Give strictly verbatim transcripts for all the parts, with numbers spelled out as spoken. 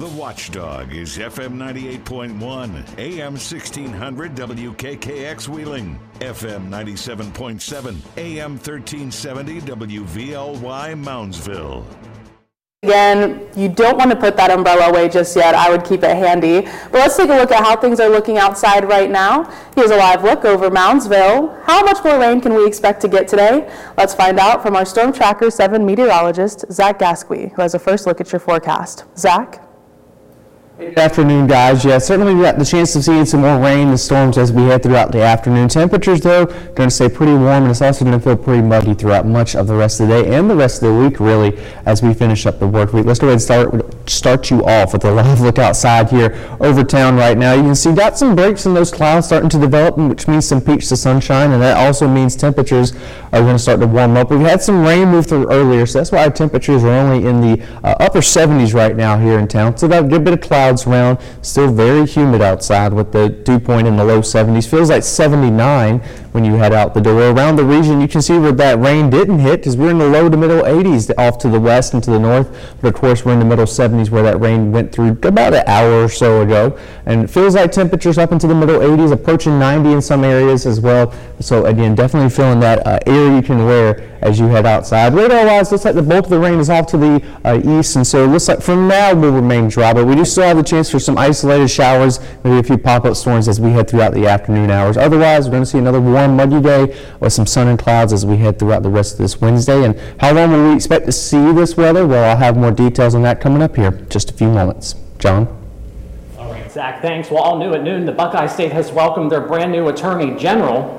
The Watchdog is F M ninety-eight point one, A M sixteen hundred W K K X Wheeling, F M ninety-seven point seven, A M thirteen seventy W V L Y Moundsville. Again, you don't want to put that umbrella away just yet. I would keep it handy. But let's take a look at how things are looking outside right now. Here's a live look over Moundsville. How much more rain can we expect to get today? Let's find out from our Storm Tracker seven meteorologist, Zach Gasquey, who has a first look at your forecast. Zach? Good afternoon, guys. Yeah, certainly we got the chance of seeing some more rain and storms as we head throughout the afternoon. Temperatures, though, going to stay pretty warm, and it's also going to feel pretty muggy throughout much of the rest of the day and the rest of the week, really, as we finish up the work week. Let's go ahead and start, start you off with a live look outside here over town right now. You can see got some breaks in those clouds starting to develop, which means some peaks of sunshine, and that also means temperatures are going to start to warm up. We've had some rain move through earlier, so that's why our temperatures are only in the uh, upper seventies right now here in town. So got a good bit of clouds around, still very humid outside with the dew point in the low seventies. Feels like seventy-nine when you head out the door. Around the region, you can see where that rain didn't hit because we're in the low to middle eighties off to the west and to the north. But of course, we're in the middle seventies where that rain went through about an hour or so ago. And it feels like temperatures up into the middle eighties, approaching ninety in some areas as well. So again, definitely feeling that uh, air you can wear as you head outside. Radar-wise, looks like the bulk of the rain is off to the uh, east, and so it looks like from now we'll remain dry. But we do still have the chance for some isolated showers, maybe a few pop-up storms as we head throughout the afternoon hours. Otherwise, we're going to see another warm, muggy day with some sun and clouds as we head throughout the rest of this Wednesday. And how long will we expect to see this weather? Well, I'll have more details on that coming up here in just a few moments. John? All right, Zach, thanks. Well, all new at noon, the Buckeye State has welcomed their brand new Attorney General.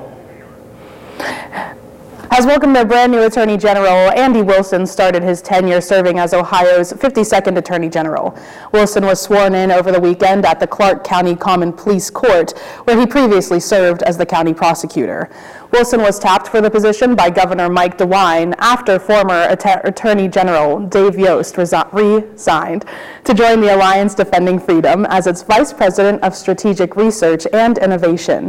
Has welcomed their brand new Attorney General. Andy Wilson started his tenure serving as Ohio's fifty-second Attorney General. Wilson was sworn in over the weekend at the Clark County Common Pleas Court, where he previously served as the county prosecutor. Wilson was tapped for the position by Governor Mike DeWine after former At- Attorney General Dave Yost resi- resigned to join the Alliance Defending Freedom as its Vice President of Strategic Research and Innovation.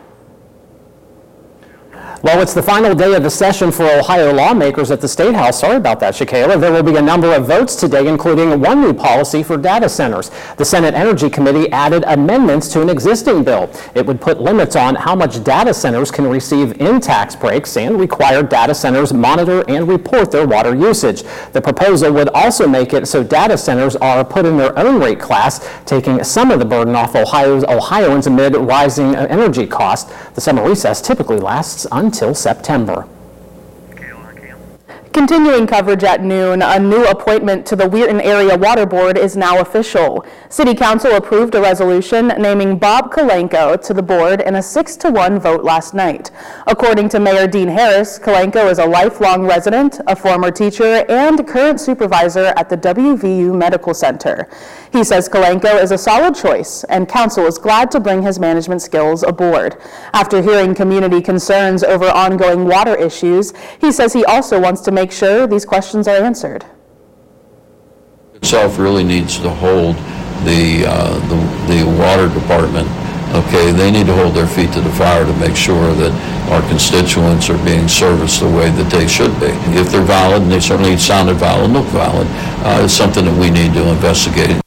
Well, it's the final day of the session for Ohio lawmakers at the State House. Sorry about that, Shakayla. There will be a number of votes today, including one new policy for data centers. The Senate Energy Committee added amendments to an existing bill. It would put limits on how much data centers can receive in tax breaks and require data centers monitor and report their water usage. The proposal would also make it so data centers are put in their own rate class, taking some of the burden off Ohio's Ohioans amid rising energy costs. The summer recess typically lasts until until September. Continuing coverage at noon, a new appointment to the Weirton Area Water Board is now official. City Council approved a resolution naming Bob Kalenko to the board in a six to one vote last night. According to Mayor Dean Harris, Kalenko is a lifelong resident, a former teacher, and current supervisor at the W V U Medical Center. He says Kalenko is a solid choice, and Council is glad to bring his management skills aboard. After hearing community concerns over ongoing water issues, he says he also wants to make sure these questions are answered. Itself really needs to hold the, uh, the the water department. Okay, they need to hold their feet to the fire to make sure that our constituents are being serviced the way that they should be. If they're valid, and they certainly sounded valid, look valid, uh, it's something that we need to investigate.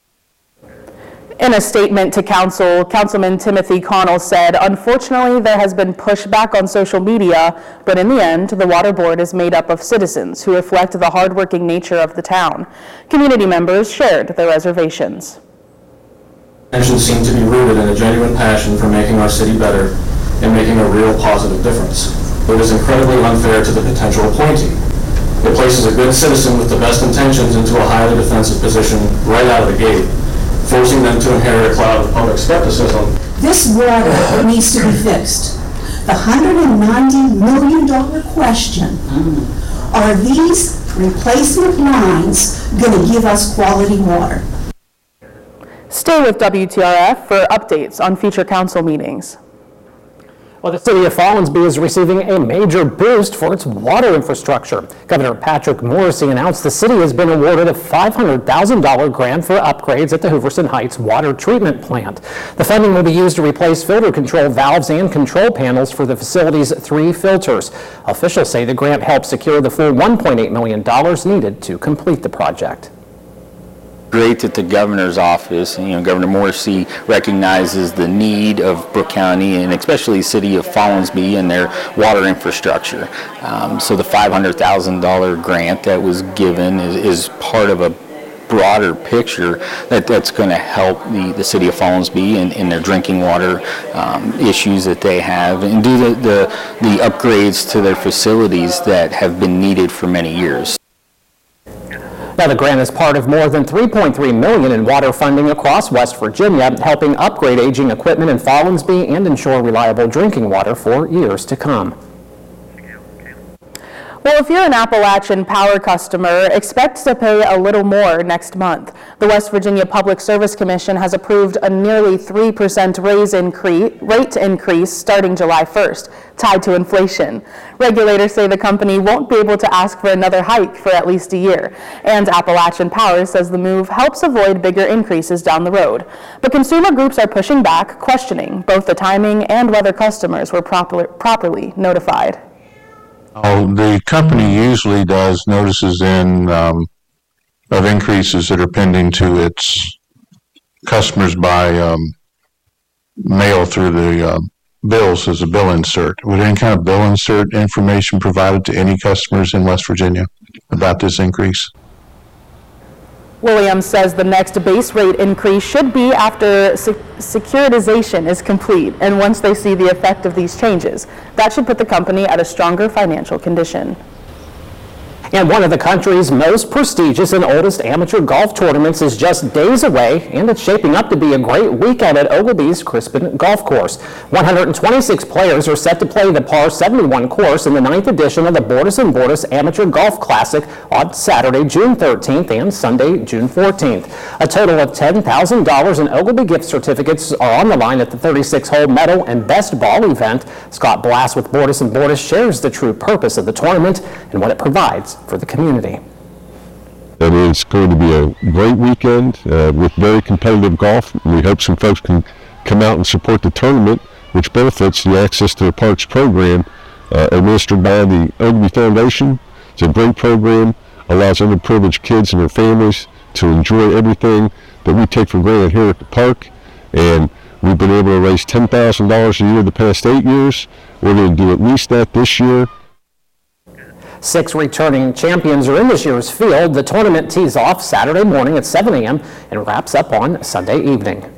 In a statement to Council, Councilman Timothy Connell said, "Unfortunately, there has been pushback on social media, but in the end, the Water Board is made up of citizens who reflect the hardworking nature of the town." Community members shared their reservations. Intentions seem to be rooted in a genuine passion for making our city better and making a real positive difference. It is incredibly unfair to the potential appointee. It places a good citizen with the best intentions into a highly defensive position right out of the gate, forcing them to inherit a cloud of public skepticism. This water needs to be fixed. The one hundred ninety million dollars question, are these replacement lines going to give us quality water? Stay with W T R F for updates on future council meetings. Well, the city of Follansbee is receiving a major boost for its water infrastructure. Governor Patrick Morrisey announced the city has been awarded a five hundred thousand dollars grant for upgrades at the Hooverson Heights water treatment plant. The funding will be used to replace filter control valves and control panels for the facility's three filters. Officials say the grant helps secure the full one point eight million dollars needed to complete the project. Great that the governor's office, you know, Governor Morrissey recognizes the need of Brooke County and especially the city of Follansbee and their water infrastructure. Um, so the five hundred thousand dollars grant that was given is, is part of a broader picture that that's going to help the, the city of Follansbee in, in their drinking water um, issues that they have and do the, the, the upgrades to their facilities that have been needed for many years. Now, the grant is part of more than three point three million dollars in water funding across West Virginia, helping upgrade aging equipment in Follansbee and ensure reliable drinking water for years to come. Well, if you're an Appalachian Power customer, expect to pay a little more next month. The West Virginia Public Service Commission has approved a nearly three percent raise increase, rate increase starting July first, tied to inflation. Regulators say the company won't be able to ask for another hike for at least a year. And Appalachian Power says the move helps avoid bigger increases down the road. But consumer groups are pushing back, questioning both the timing and whether customers were proper, properly notified. Oh, the company usually does notices in um, of increases that are pending to its customers by um, mail through the uh, bills as a bill insert. Would any kind of bill insert information provided to any customers in West Virginia about this increase? Williams says the next base rate increase should be after se- securitization is complete and once they see the effect of these changes. That should put the company at a stronger financial condition. And one of the country's most prestigious and oldest amateur golf tournaments is just days away, and it's shaping up to be a great weekend at Ogilvy's Crispin Golf Course. one hundred twenty-six players are set to play the par seventy-one course in the ninth edition of the Bordas and Bordas Amateur Golf Classic on Saturday, June thirteenth and Sunday, June fourteenth. A total of ten thousand dollars in Ogilvy gift certificates are on the line at the thirty-six hole medal and best ball event. Scott Blass with Bordas and Bordas shares the true purpose of the tournament and what it provides for the community. I mean, it's going to be a great weekend uh, with very competitive golf. We hope some folks can come out and support the tournament, which benefits the Access to the Parks program uh, administered by the Ogilvy Foundation. It's a great program, allows underprivileged kids and their families to enjoy everything that we take for granted here at the park. And we've been able to raise ten thousand dollars a year the past eight years. We're going to do at least that this year. Six returning champions are in this year's field. The tournament tees off Saturday morning at seven a.m. and wraps up on Sunday evening.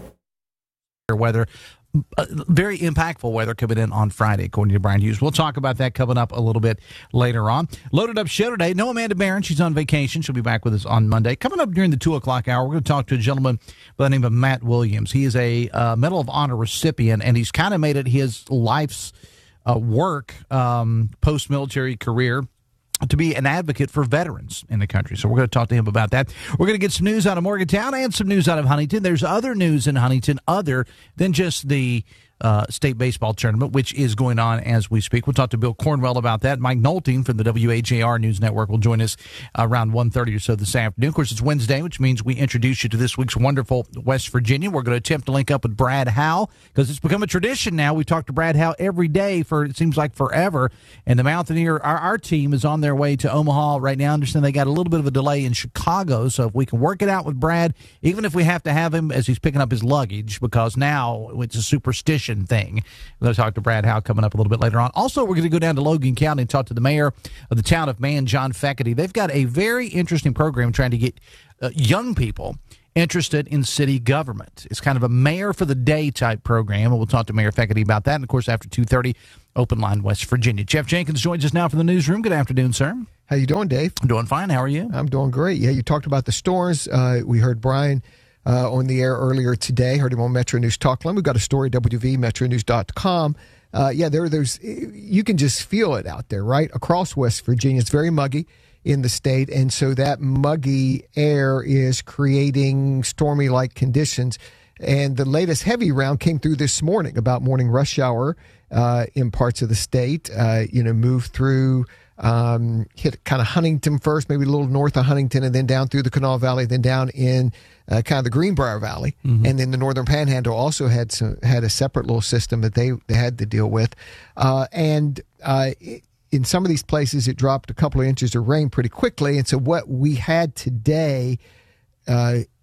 Weather, uh, very impactful weather coming in on Friday, according to Brian Hughes. We'll talk about that coming up a little bit later on. Loaded up show today. No Amanda Barron. She's on vacation. She'll be back with us on Monday. Coming up during the two o'clock hour, we're going to talk to a gentleman by the name of Matt Williams. He is a uh, Medal of Honor recipient, and he's kind of made it his life's uh, work, um, post-military career, to be an advocate for veterans in the country. So we're going to talk to him about that. We're going to get some news out of Morgantown and some news out of Huntington. There's other news in Huntington other than just the uh, state baseball tournament, which is going on as we speak. We'll talk to Bill Cornwell about that. Mike Nolting from the W H A R News Network will join us around one thirty or so this afternoon. Of course, it's Wednesday, which means we introduce you to this week's wonderful West Virginia. We're going to attempt to link up with Brad Howe because it's become a tradition now. We talk to Brad Howe every day for, it seems like, forever. And the Mountaineer, our, our team is on their way to Omaha right now. I understand they got a little bit of a delay in Chicago, so if we can work it out with Brad, even if we have to have him as he's picking up his luggage, because now it's a superstition thing. We'll talk to Brad Howe coming up a little bit later on. Also, we're going to go down to Logan County and talk to the mayor of the town of Man, John Feckety. They've got a very interesting program trying to get uh, young people interested in city government. It's kind of a mayor for the day type program, and we'll talk to Mayor Feckety about that. And, of course, after two thirty, Open Line West Virginia. Jeff Jenkins joins us now from the newsroom. Good afternoon, sir. How you doing, Dave? I'm doing fine. How are you? I'm doing great. Yeah, you talked about the storms. Uh, we heard Brian uh, on the air earlier today. Heard him on Metro News Talkline. We've got a story, W V metro news dot com. Uh, yeah, there, there's you can just feel it out there, right? Across West Virginia. It's very muggy in the state, and so that muggy air is creating stormy-like conditions. And the latest heavy round came through this morning, about morning rush hour uh, in parts of the state. Uh, you know, moved through, um, hit kind of Huntington first, maybe a little north of Huntington, and then down through the Kanawha Valley, then down in uh, kind of the Greenbrier Valley. Mm-hmm. And then the Northern Panhandle also had some had a separate little system that they, they had to deal with. Uh, and uh, it, in some of these places, it dropped a couple of inches of rain pretty quickly. And so what we had today uh,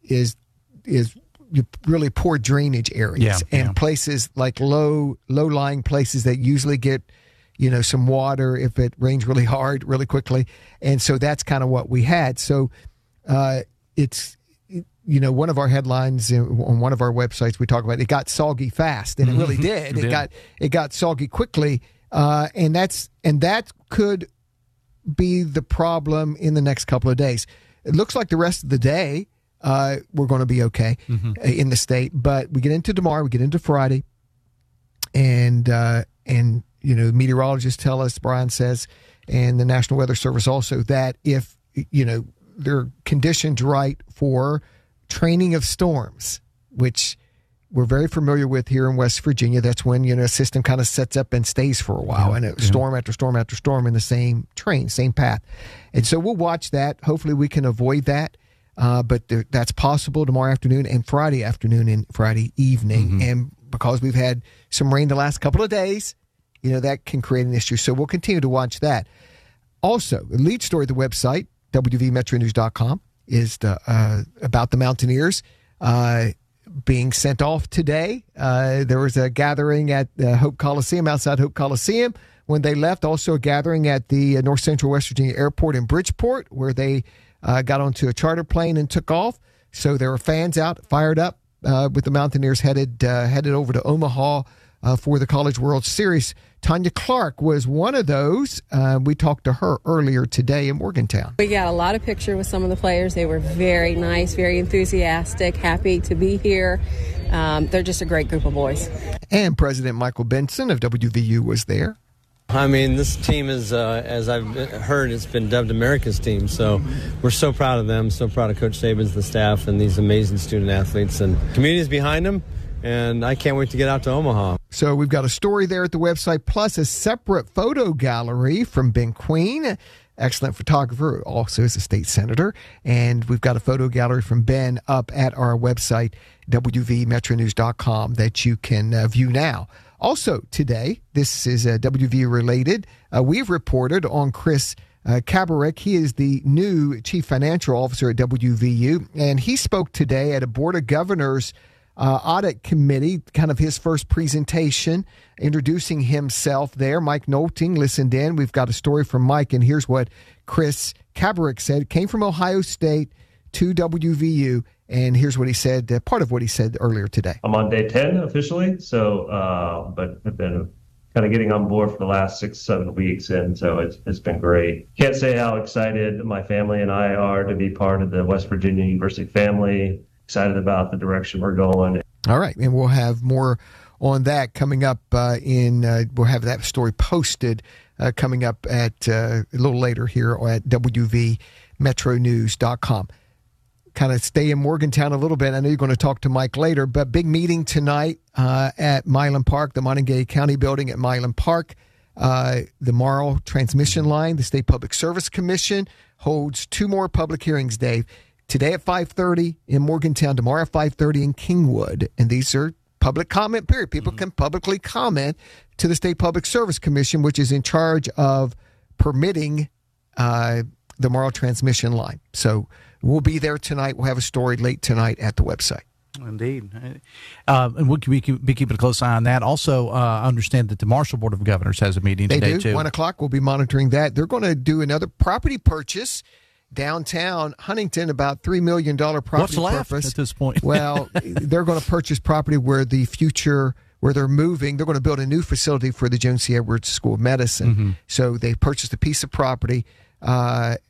is is really poor drainage areas Yeah, and yeah. places like low low lying places that usually get, you know, some water if it rains really hard, really quickly. And so that's kind of what we had. So uh, it's, you know, one of our headlines on one of our websites, we talk about it got soggy fast, and it really did. It It did. got it got soggy quickly, uh, and that's and that could be the problem in the next couple of days. It looks like the rest of the day uh, we're going to be okay Mm-hmm. uh, in the state, but we get into tomorrow, we get into Friday, and uh, and you know, meteorologists tell us, Brian says, and the National Weather Service also, that if you know they're conditioned right for training of storms, which we're very familiar with here in West Virginia. That's when, you know, a system kind of sets up and stays for a while, and it, storm after storm after storm in the same train, same path. And so we'll watch that. Hopefully we can avoid that, uh, but there, that's possible tomorrow afternoon and Friday afternoon and Friday evening. Mm-hmm. And because we've had some rain the last couple of days, you know, that can create an issue. So we'll continue to watch that. Also, the lead story of the website, W V Metro News dot com, is the, uh, about the Mountaineers uh, being sent off today. Uh, there was a gathering at uh, Hope Coliseum, outside Hope Coliseum, when they left. Also a gathering at the uh, North Central West Virginia Airport in Bridgeport, where they uh, got onto a charter plane and took off. So there were fans out, fired up, uh, with the Mountaineers headed uh, headed over to Omaha uh, for the College World Series. Tanya Clark was one of those. Uh, we talked to her earlier today in Morgantown. We got a lot of pictures with some of the players. They were very nice, very enthusiastic, happy to be here. Um, they're just a great group of boys. And President Michael Benson of W V U was there. I mean, this team is, uh, as I've heard, it's been dubbed America's team. So we're so proud of them, so proud of Coach Saban's, the staff, and these amazing student athletes. And community is behind them, and I can't wait to get out to Omaha. So we've got a story there at the website, plus a separate photo gallery from Ben Queen, excellent photographer, also is a state senator. And we've got a photo gallery from Ben up at our website, W V Metro News dot com, that you can uh, view now. Also today, this is uh, W V related, uh, we've reported on Chris uh, Kabarek. He is the new chief financial officer at W V U, and he spoke today at a Board of Governors Uh, audit committee, kind of his first presentation, introducing himself there. Mike Nolting listened in. We've got a story from Mike, and here's what Chris Kabarek said. Came from Ohio State to W V U, and here's what he said, uh, part of what he said earlier today. I'm on day ten officially, so uh, but have been kind of getting on board for the last six, seven weeks, and so it's it's been great. Can't say how excited my family and I are to be part of the West Virginia University family. Excited about the direction we're going. All right, and we'll have more on that coming up uh, in, uh, we'll have that story posted uh, coming up at uh, a little later here at W V Metro News dot com. Kind of stay in Morgantown a little bit. I know you're going to talk to Mike later, but big meeting tonight uh, at Milan Park, the Montague County building at Milan Park. Uh, the Morrow Transmission Line, the State Public Service Commission, holds two more public hearings, Dave. Today at five thirty in Morgantown, tomorrow at five thirty in Kingwood. And these are public comment period. People mm-hmm. can publicly comment to the State Public Service Commission, which is in charge of permitting uh, the Morrow Transmission Line. So we'll be there tonight. We'll have a story late tonight at the website. Indeed. Uh, and we'll be, be keeping a close eye on that. Also, uh, I understand that the Marshall Board of Governors has a meeting they today, do. too. One o'clock, we'll be monitoring that. They're going to do another property purchase downtown Huntington, about three million dollars property What's left purpose. at this point? Well, they're going to purchase property where the future, where they're moving. They're going to build a new facility for the Joan C. Edwards School of Medicine. Mm-hmm. So they purchased a piece of property. Uh,